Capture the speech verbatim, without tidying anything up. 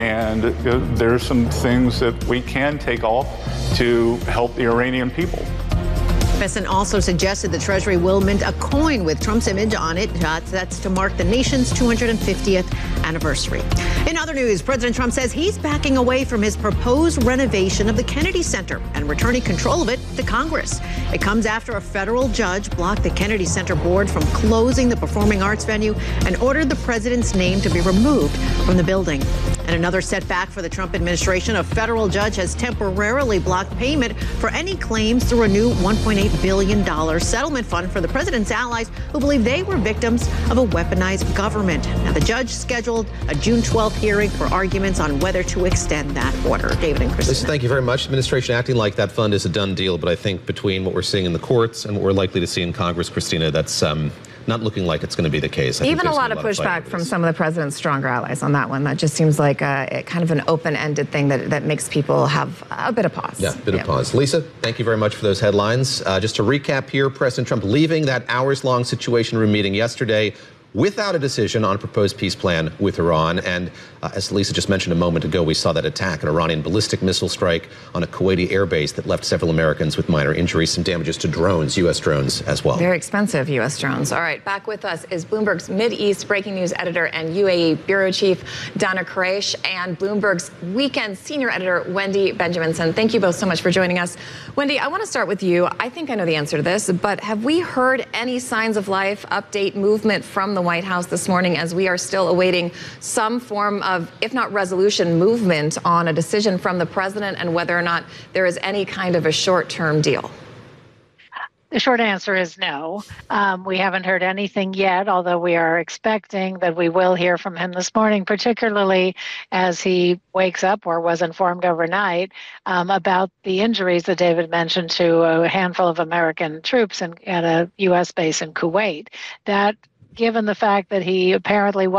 And uh, there's some things that we can take off to help the Iranian people. The president also suggested the Treasury will mint a coin with Trump's image on it. Uh, that's to mark the nation's two hundred fiftieth anniversary. In other news, President Trump says he's backing away from his proposed renovation of the Kennedy Center and returning control of it to Congress. It comes after a federal judge blocked the Kennedy Center board from closing the performing arts venue and ordered the president's name to be removed from the building. And another setback for the Trump administration, a federal judge has temporarily blocked payment for any claims through a new one point eight billion dollars settlement fund for the president's allies who believe they were victims of a weaponized government. Now, the judge scheduled a June twelfth hearing for arguments on whether to extend that order. David and Christina. Lisa, thank you very much. Administration acting like that fund is a done deal, but I think between what we're seeing in the courts and what we're likely to see in Congress, Christina, that's um, not looking like it's going to be the case. I Even a lot of pushback from some of the president's stronger allies on that one. That just seems like a, a kind of an open-ended thing that, that makes people have a bit of pause. Yeah, a bit yeah. of pause. Lisa, thank you very much for those headlines. Uh, just to recap here, President Trump leaving that hours-long Situation Room meeting yesterday without a decision on a proposed peace plan with Iran. And uh, as Lisa just mentioned a moment ago, we saw that attack, an Iranian ballistic missile strike on a Kuwaiti airbase that left several Americans with minor injuries, some damages to drones, U S drones as well. Very expensive U S drones. All right, back with us is Bloomberg's Mideast breaking news editor and U A E bureau chief, Dana Quraish, and Bloomberg's weekend senior editor, Wendy Benjaminson. Thank you both so much for joining us. Wendy, I want to start with you. I think I know the answer to this, but have we heard any signs of life, update, movement from the White House this morning as we are still awaiting some form of, if not resolution, movement on a decision from the president and whether or not there is any kind of a short-term deal? The short answer is no. Um, we haven't heard anything yet, although we are expecting that we will hear from him this morning, particularly as he wakes up or was informed overnight um, about the injuries that David mentioned to a handful of American troops in, at a U S base in Kuwait. That, given the fact that he apparently was